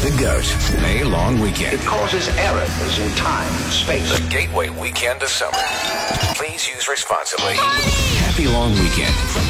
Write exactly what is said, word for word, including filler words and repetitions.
the GOAT, a long weekend. It causes errors in time and space. The gateway weekend of summer. Please use responsibly. Happy long weekend from